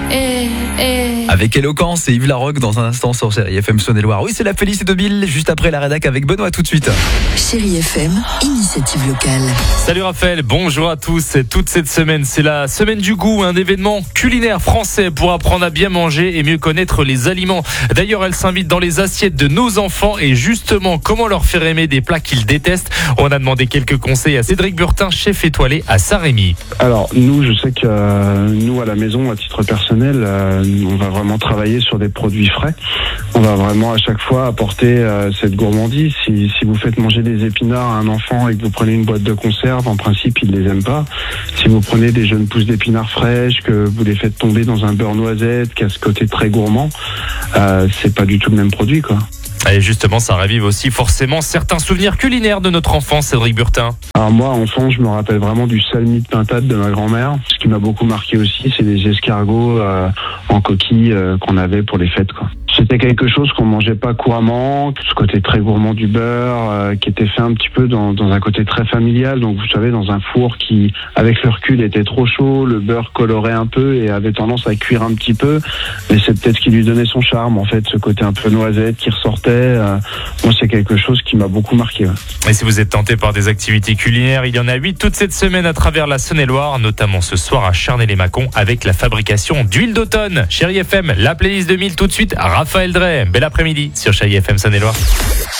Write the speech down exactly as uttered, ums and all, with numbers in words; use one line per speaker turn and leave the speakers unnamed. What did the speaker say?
eh, eh.
Avec éloquence et Yves Larocque dans un instant sur Chérie F M Saône-et-Loire. Oui, c'est la Félicie de Bill, juste après la rédac avec Benoît tout de suite.
Chérie F M, initiative locale.
Salut Raphaël, bonjour à tous. Et toute cette semaine, c'est la semaine du goût, un événement culinaire français pour apprendre à bien manger et mieux connaître les aliments. D'ailleurs, elle s'invite dans les assiettes de nos enfants et justement, comment leur faire aimer des plats qu'ils détestent. On a demandé quelques conseils à Cédric Burtin, chef étoilé à Saint-Rémy.
Alors, nous, je sais que euh, nous, à la maison, à titre personnel, euh, on va vraiment travailler sur des produits frais. On va vraiment à chaque fois apporter euh, cette gourmandise. Si, si vous faites manger des épinards à un enfant et que vous prenez une boîte de conserve, en principe, il les aime pas. Si vous prenez des jeunes pousses d'épinards fraîches, que vous les faites tomber dans un beurre noisette qui a ce côté très gourmand, euh, c'est pas du tout le même produit, quoi.
Et justement, ça ravive aussi forcément certains souvenirs culinaires de notre enfance, Cédric Burtin.
Alors moi, enfant, je me rappelle vraiment du salmi de pintade de ma grand-mère. Ce qui m'a beaucoup marqué aussi, c'est les escargots euh, en coquille euh, qu'on avait pour les fêtes, quoi. C'était quelque chose qu'on mangeait pas couramment, ce côté très gourmand du beurre, euh, qui était fait un petit peu dans, dans un côté très familial. Donc vous savez, dans un four qui, avec le recul, était trop chaud, le beurre colorait un peu et avait tendance à cuire un petit peu. Mais c'est peut-être ce qui lui donnait son charme, en fait, ce côté un peu noisette qui ressortait. Euh, moi, c'est quelque chose qui m'a beaucoup marqué. Ouais.
Et si vous êtes tenté par des activités culinaires, il y en a huit toute cette semaine à travers la Saône-et-Loire, notamment ce soir à Charnay-les-Mâcons avec la fabrication d'huile d'automne. Chérie F M, la playlist deux mille tout de suite. Raphaël Drey, bel après-midi sur Chérie F M Saône-et-Loire.